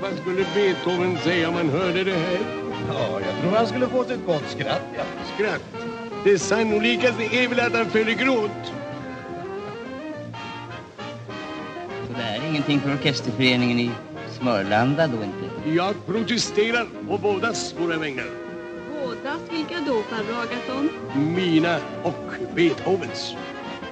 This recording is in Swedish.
Vad skulle Beethoven säga om han hörde det här? Ja, jag tror han skulle få ett gott skratt, ja. Skratt? Det sannolikaste är väl att han föll i gråt. Så det här är ingenting för orkesterföreningen i Smörlanda då inte? Jag protesterar på bådas våra vägnar. Bådas? Vilka då, farbror Agathon? Mina och Beethovens.